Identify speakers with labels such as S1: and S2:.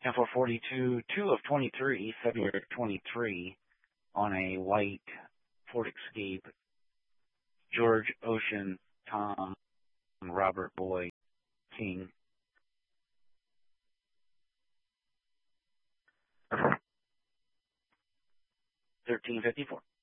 S1: And for 42, 2 of 23, February 23, on a white Ford Escape, George Ocean, Tom, Robert Boy, King. 1354.